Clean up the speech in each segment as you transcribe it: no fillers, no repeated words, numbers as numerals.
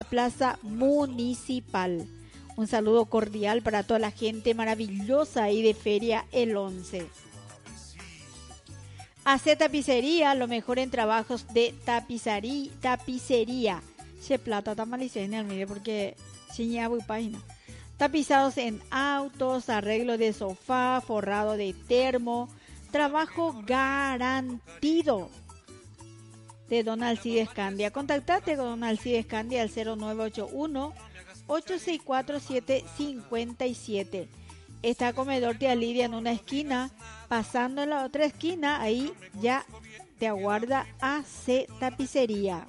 Plaza Municipal. Un saludo cordial para toda la gente maravillosa ahí de Feria El 11. AC Tapicería, lo mejor en trabajos de tapicería. Che plata tamalicenia, mire, porque chiñaba y página. Tapizados en autos, arreglo de sofá, forrado de termo, trabajo garantido. De Don Alcides Candia. Contactate con Don Alcides Candia al 0981-864-757. Está Comedor Tía Lidia en una esquina. Pasando en la otra esquina, ahí ya te aguarda AC Tapicería.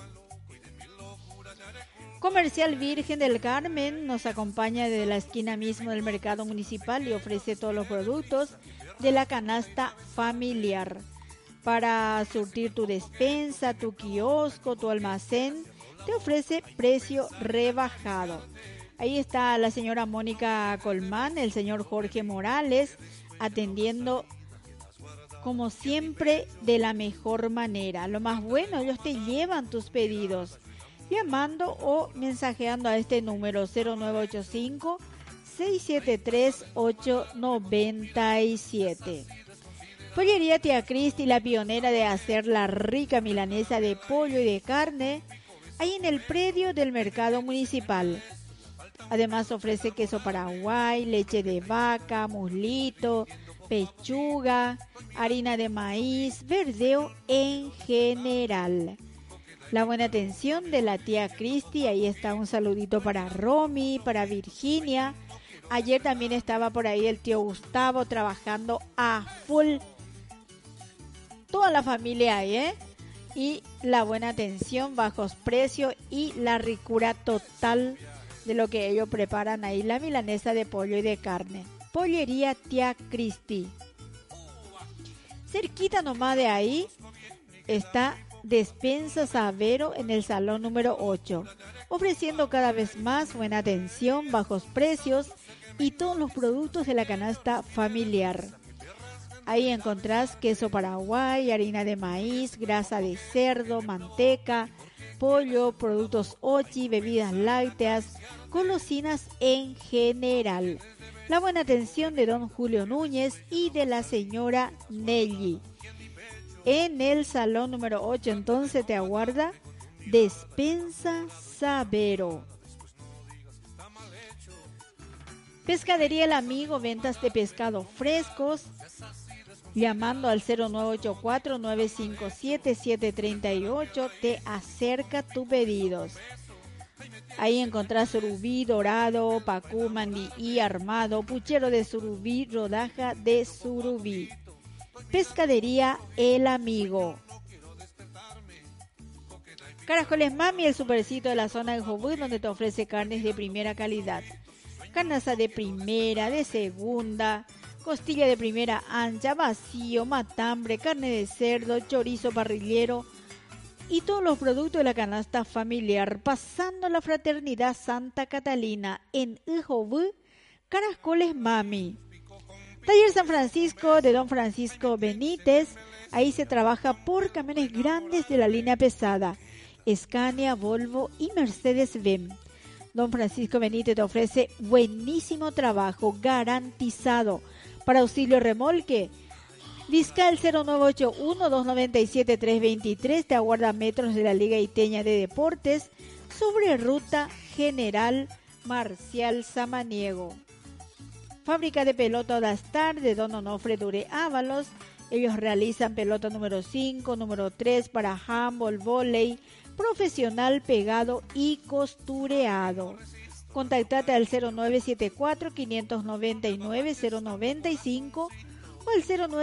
Comercial Virgen del Carmen nos acompaña desde la esquina mismo del mercado municipal y ofrece todos los productos de la canasta familiar. Para surtir tu despensa, tu kiosco, tu almacén, te ofrece precio rebajado. Ahí está la señora Mónica Colmán, el señor Jorge Morales, atendiendo como siempre de la mejor manera. Lo más bueno, ellos te llevan tus pedidos llamando o mensajeando a este número 0985-673-897. Pollería Tía Cristi, la pionera de hacer la rica milanesa de pollo y de carne, ahí en el predio del mercado municipal. Además ofrece queso paraguay, leche de vaca, muslito, pechuga, harina de maíz, verdeo en general. La buena atención de la tía Cristi, ahí está un saludito para Romy, para Virginia. Ayer también estaba por ahí el tío Gustavo trabajando a full. Toda la familia ahí, y la buena atención, bajos precios y la ricura total de lo que ellos preparan ahí, la milanesa de pollo y de carne. Pollería Tía Cristi. Cerquita nomás de ahí está Despensa Savero en el salón número 8, ofreciendo cada vez más buena atención, bajos precios y todos los productos de la canasta familiar. Ahí encontrás queso paraguay, harina de maíz, grasa de cerdo, manteca, pollo, productos ochi, bebidas lácteas, golosinas en general. La buena atención de don Julio Núñez y de la señora Nelly. En el salón número 8 entonces te aguarda Despensa Savero. Pescadería El Amigo, ventas de pescado frescos, llamando al 0984-957-738, te acerca tus pedidos. Ahí encontrás surubí dorado, pacú, mandí armado, puchero de surubí, rodaja de surubí. Pescadería El Amigo. Caracoles Mami, el supercito de la zona de Jobú, donde te ofrece carnes de primera calidad. Carnaza de primera, de segunda, costilla de primera ancha, vacío, matambre, carne de cerdo, chorizo parrillero y todos los productos de la canasta familiar. Pasando la Fraternidad Santa Catalina en Ijobú, Caracoles Mami. Taller San Francisco de don Francisco Benítez, ahí se trabaja por camiones grandes de la línea pesada, Scania, Volvo y Mercedes-Benz. Don Francisco Benítez te ofrece buenísimo trabajo garantizado. Para auxilio remolque, Vizca el 0981-297-323, te aguarda metros de la Liga Iteña de Deportes sobre Ruta General Marcial Samaniego. Fábrica de pelota Dastar de don Onofre Duré Ábalos. Ellos realizan pelota número 5, número 3 para handball, vóley, profesional, pegado y costureado. Contactate al 0974-599-095 o al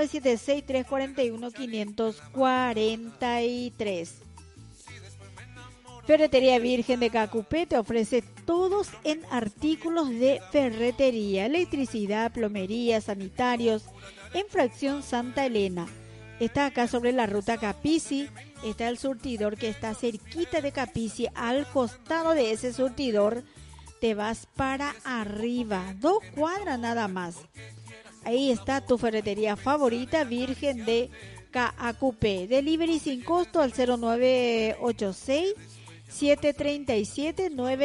0976-341-543. Ferretería Virgen de Cacupé te ofrece todos en artículos de ferretería, electricidad, plomería, sanitarios, en fracción Santa Elena. Está acá sobre la ruta Capici, está el surtidor que está cerquita de Capici. Al costado de ese surtidor te vas para arriba, 2 cuadras nada más. Ahí está tu ferretería favorita, Virgen de Cacupé. Delivery sin costo al 0986 737 9